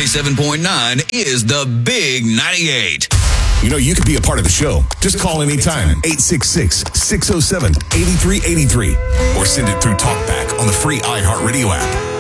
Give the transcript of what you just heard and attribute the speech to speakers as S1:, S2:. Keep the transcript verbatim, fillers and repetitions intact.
S1: ninety-seven point nine is the Big ninety-eight.
S2: You know, you could be a part of the show. Just call anytime. eight six six, six oh seven, eight three eight three. Or send it through TalkBack on the free iHeartRadio app.